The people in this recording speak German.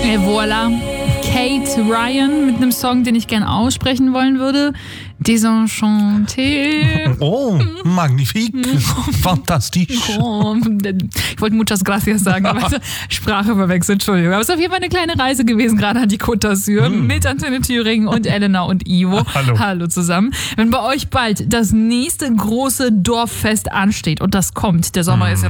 Et voilà. Kate Ryan mit einem Song, den ich gern aussprechen wollen würde. Desenchanté. Oh, magnifique. Fantastisch. Ich wollte muchas gracias sagen, aber Sprache verwechselt, Entschuldigung. Aber es ist auf jeden Fall eine kleine Reise gewesen, gerade an die Côte d'Azur mit Antenne Thüringen und Elena und Ivo. Hallo zusammen. Wenn bei euch bald das nächste große Dorffest ansteht und das kommt, der Sommer ist ja